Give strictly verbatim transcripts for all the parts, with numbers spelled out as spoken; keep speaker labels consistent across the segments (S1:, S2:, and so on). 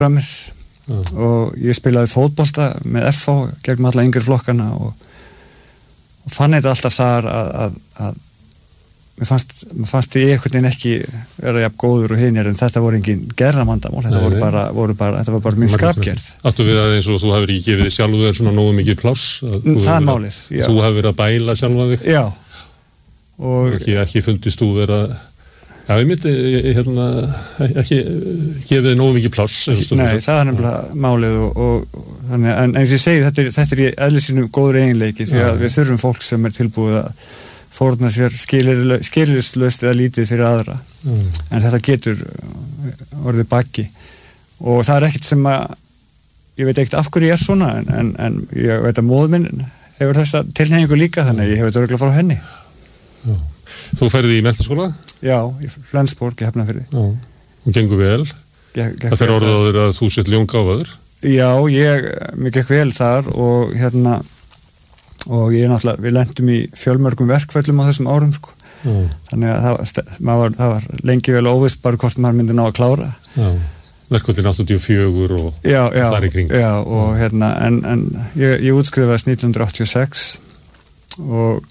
S1: framir mm. og ég spilaði fótbolta með F H gegn alla yngri flokkana og, og fann þetta alltaf þar að, að, að mér fannst, mér fannst ég einhvern veginn ekki vera jafn góður og hinir en þetta voru engin gerðarmandamál, þetta voru bara, voru bara, þetta var bara minn skapgerð.
S2: Áttu við að eins og þú hefur ekki gefið þig sjálfu þér svona nógu mikið pláss?
S1: Það er málið, já.
S2: Þú hefur verið að bæla sjálfa þig?
S1: Já. Og
S2: ekki, ekki fundist þú vera Já, ég myndi, hérna, ekki gefið þið nógu mikið pláss.
S1: Nei, það er nefnilega málið og, og, og þannig, en eins og ég segi, þetta er, þetta er í eðlisínu góður eiginleiki því að við þurfum fólk sem er tilbúið að fórna sér skilyrðislaust eða lítið fyrir aðra. Mm. En þetta getur orðið baki og það er ekkert sem að, ég veit ekkert af hverju ég er svona, en, en, en ég veit að móður minn hefur þessa tilhengingu líka, þannig að ég hef þetta örugglega frá henni.
S2: Já. Þú ferði í menntaskóla?
S1: Já, í Flensborg, í Hafnarfirði.
S2: Já, og gengur vel. Ge- það fer orðið á þér að þú sett ljóngáfaður?
S1: Já, ég, mér gekk vel þar og hérna, og ég náttúrulega, við lentum í fjölmörgum verkföllum á þessum árum, sko. Já. Þannig að það var, var, það var lengi vel óvisst bara hvort maður myndi ná að klára.
S2: Já, verkföllin áttatíu og fjögur og
S1: já, já,
S2: þar í kring.
S1: Já, og hérna, en, en ég, ég útskrifaðist nítján hundruð áttatíu og sex og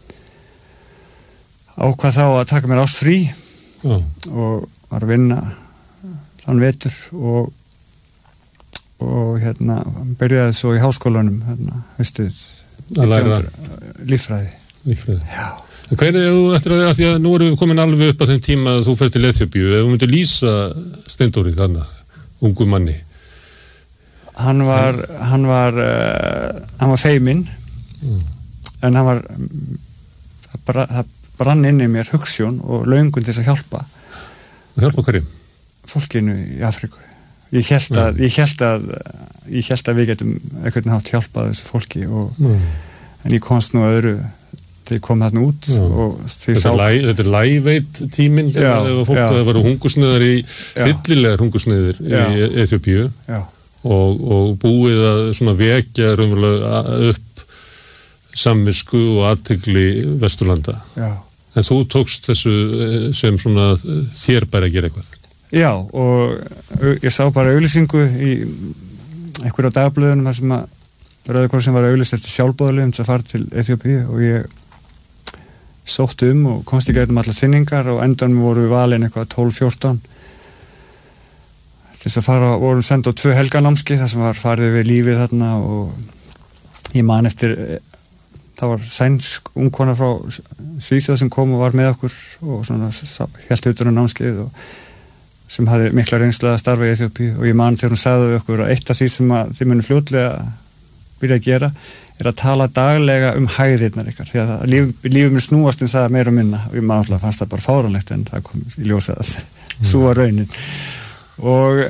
S1: ákvað þá að taka mér ást frí
S2: Já.
S1: og var að vinna þann vetur og og hérna byrjaði svo í háskólanum hérna, veistu
S2: að læra
S1: líffræði.
S2: Líffræði.
S1: Já.
S2: En hvernig er þú eftir að, að því að nú erum við komin alveg upp að þeim tíma að þú fer til Eþíópíu, ef þú myndir lýsa Steindóri þarna, ungu manni?
S1: Hann var hann var uh, hann var feiminn mm. en hann var það bara það brann inn í mér hugsjón og löngun til þess að hjálpa.
S2: Og hjálpa hverjum?
S1: Fólkinu í Afríku. Ég hélt að, ég hélt að, ég hélt að við getum einhvern nátt hjálpað þessu fólki og,
S2: mm.
S1: en ég komst nú öðru þegar ég kom þarna út
S2: já.
S1: Og því
S2: þetta,
S1: sá...
S2: læ, þetta er læveit tíminn þegar fólk það var hungusnöðar í, hryllilegar hungusnöðir í Eþíópíu og, og búið að svona vekja raunverulega upp samvisku og athygli Vesturlanda.
S1: Já.
S2: En þú tókst þessu sem svona þér bæri að gera eitthvað.
S1: Já, og ég sá bara auglýsingu í einhverja dagblöðunum þar sem að Rauði krossinn var auglýst eftir sjálfboðaliðum til að fara til Eþíópíu og ég sótti um og komst í gegnum allar þynningar og endanum voru við valin eitthvað tólf fjórtán til þess að fara, vorum senda á tvö helganámski þar sem var farið við lífið þarna og ég man eftir það var sænsk ungkona frá Svíþjóð sem kom og var með okkur og svona hélt utan á námskeið og sem hafði mikla reynslu að starfa í Eþíópíu og ég man þegar hún sagði við okkur að eitt af því sem að þið munu fljótlega byrja að gera er að tala daglega um hægðirnar ykkar því að líf, lífum er snúast um það meira og minna og ég man alltaf fannst það bara fáránlegt en það kom í ljósa að mm. svo var raunin og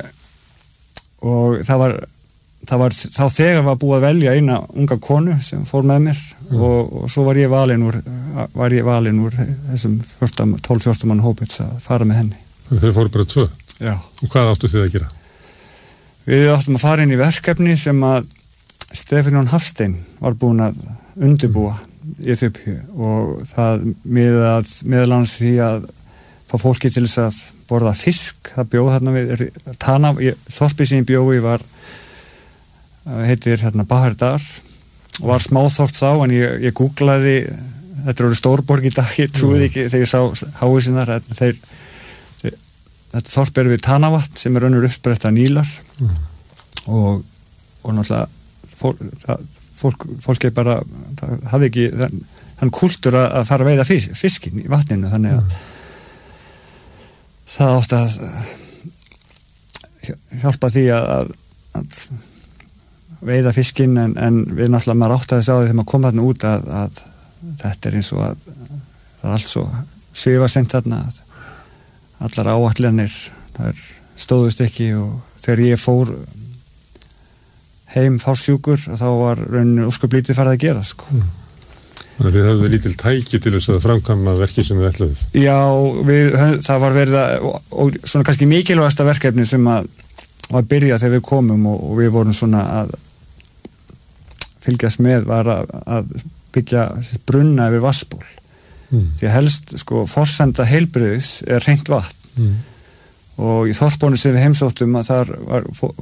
S1: og það var það var þá þegar var búið að velja eina unga konu sem fór með mér mm. og, og svo var ég valinn úr var ég valinn úr þessum tólf fjórtán mann hópits að fara með henni.
S2: Þeir fóru bara tvö?
S1: Já. Og
S2: hvað áttu þið að gera?
S1: Við áttum að fara inn í verkefni sem að Stefán Hafstein var búinn að undirbúa í Eþíópíu og það miðað meðal annars því að fá fólki til þess að borða fisk, það bjóð þarna við Tana, þorpið sem ég bjóði var heitir hérna Bahardar og var smáþorp þá en ég, ég googlaði þetta eru stórborg í dag, ég trúði ekki þegar ég sá háísinn þar þeir, þeir, þetta þorp er við Tanavatn sem er önnur uppspretta Nílar mm. og, og náttúrulega fólk, það, fólk, fólk er bara það hafði ekki þann, þann kultúr að, að fara að veiða fisk, fiskin í vatninu þannig að mm. það átti að hjálpa því að, að, að veiða fiskinn en, en við náttúrulega maður átti að þess á því þegar maður kom þarna út að, að þetta er eins og að það er allt svo svifaseint þarna að allar áætlanir það er stóðust ekki og þegar ég fór heim fársjúkur og þá var rauninni ósköp lítið farið að gera sko. Mm.
S2: Þannig að við höfum lítil tæki til þess að framkvæma verki sem við ætluðum.
S1: Já, við, það var verið að og, og svona kannski mikilvægasta verkefni sem að var byrjað þegar við komum og, og við vorum svona að fylgjast með var að, að byggja brunna yfir vatnsból mm. því að helst sko forsenda heilbrigðis er hreint vatn mm. og í þorpunni sem við heimsóttum að þar var,